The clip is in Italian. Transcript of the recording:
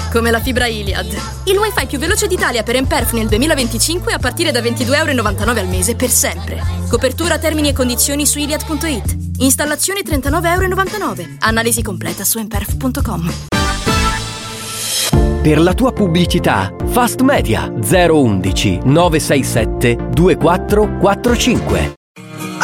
Come la fibra Iliad. Il wifi più veloce d'Italia per Emperf nel 2025 a partire da €22,99 al mese per sempre. Copertura, termini e condizioni su iliad.it. Installazione €39,99. Analisi completa su emperf.com. Per la tua pubblicità, Fast Media 011 967 2445.